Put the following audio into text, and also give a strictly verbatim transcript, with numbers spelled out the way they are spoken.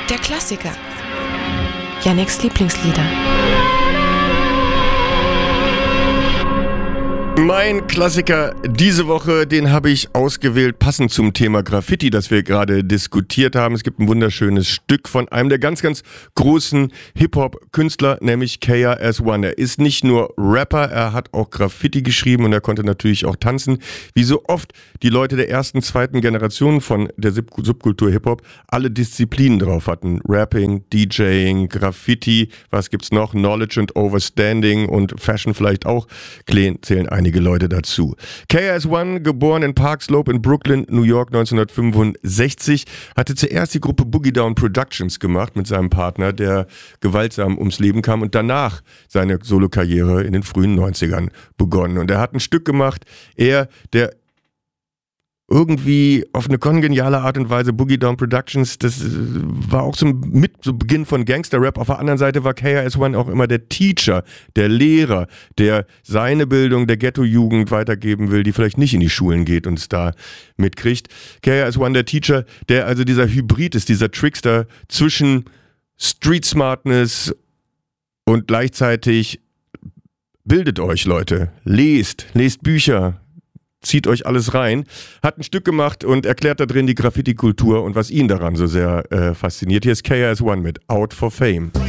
Der Klassiker. Yannicks Lieblingslieder. Mein Klassiker diese Woche, den habe ich ausgewählt, passend zum Thema Graffiti, das wir gerade diskutiert haben. Es gibt ein wunderschönes Stück von einem der ganz, ganz großen Hip-Hop-Künstler, nämlich K R S One. Er ist nicht nur Rapper, er hat auch Graffiti geschrieben und er konnte natürlich auch tanzen. Wie so oft die Leute der ersten, zweiten Generation von der Subkultur Hip-Hop alle Disziplinen drauf hatten. Rapping, DJing, Graffiti, was gibt's noch? Knowledge and Overstanding und Fashion vielleicht auch, zählen einige Leute dazu. K R S One, geboren in Park Slope in Brooklyn, New York neunzehnhundertfünfundsechzig, hatte zuerst die Gruppe Boogie Down Productions gemacht mit seinem Partner, der gewaltsam ums Leben kam und danach seine Solokarriere in den frühen neunzigern begonnen. Und er hat ein Stück gemacht, er, der irgendwie auf eine kongeniale Art und Weise Boogie Down Productions, das war auch so mit so Beginn von Gangster-Rap. Auf der anderen Seite war K R S One auch immer der Teacher, der Lehrer, der seine Bildung der Ghetto-Jugend weitergeben will, die vielleicht nicht in die Schulen geht und es da mitkriegt. K R S One der Teacher, der also dieser Hybrid ist, dieser Trickster zwischen Street Smartness und gleichzeitig bildet euch, Leute, lest, lest Bücher, zieht euch alles rein, hat ein Stück gemacht und erklärt da drin die Graffiti-Kultur und was ihn daran so sehr äh, fasziniert. Hier ist K R S One mit Out for Fame.